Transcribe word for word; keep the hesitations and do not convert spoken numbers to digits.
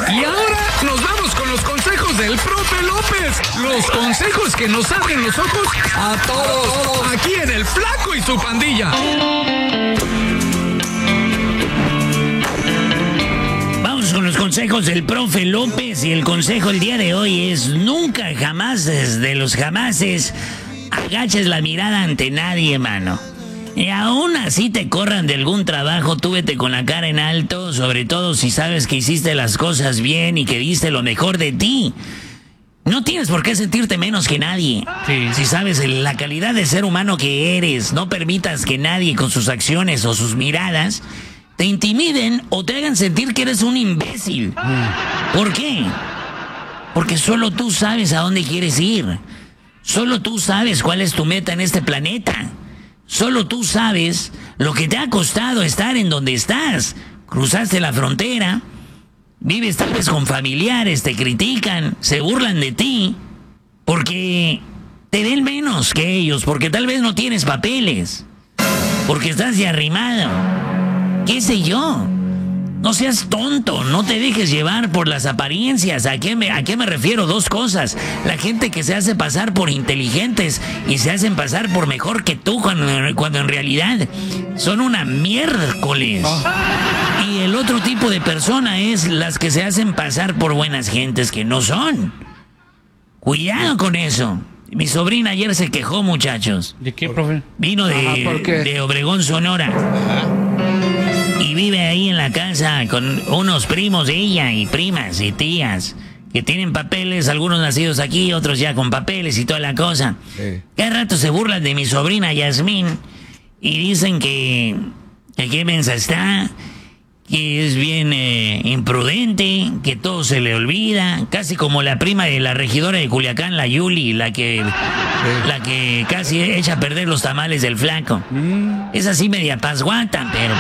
Y ahora nos vamos con los consejos del profe López. Los consejos que nos abren los ojos a todos. Aquí en El Flaco y su Pandilla. Vamos con los consejos del profe López. Y el consejo el día de hoy es: nunca, jamás, de los jamases, agaches la mirada ante nadie, mano. Y aún así te corran de algún trabajo, tú vete con la cara en alto, sobre todo si sabes que hiciste las cosas bien y que diste lo mejor de ti. No tienes por qué sentirte menos que nadie. Sí. Si sabes la calidad de ser humano que eres, no permitas que nadie con sus acciones o sus miradas te intimiden o te hagan sentir que eres un imbécil. Mm. ¿Por qué? Porque solo tú sabes a dónde quieres ir. Solo tú sabes cuál es tu meta en este planeta. Solo tú sabes lo que te ha costado estar en donde estás. Cruzaste la frontera, vives tal vez con familiares, te critican, se burlan de ti, porque te ven menos que ellos, porque tal vez no tienes papeles, porque estás de arrimado. ¿Qué sé yo? No seas tonto, no te dejes llevar por las apariencias. ¿A qué me, a qué me refiero? Dos cosas. La gente que se hace pasar por inteligentes y se hacen pasar por mejor que tú cuando, cuando en realidad son una miércoles. Y el otro tipo de persona es las que se hacen pasar por buenas gentes que no son. Cuidado con eso. Mi sobrina ayer se quejó, muchachos. ¿De qué, profe? Vino de, Ajá, ¿por qué? de Obregón, Sonora. Ajá. Y vive ahí en la casa con unos primos de ella y primas y tías que tienen papeles, algunos nacidos aquí, otros ya con papeles y toda la cosa. Sí. Cada rato se burlan de mi sobrina Yasmín y dicen que, que qué mensa está, que es bien eh, imprudente, que todo se le olvida, casi como la prima de la regidora de Culiacán, la Yuli, la que, Sí. la que casi echa a perder los tamales del Flaco. Mm. Es así media pasguata, pero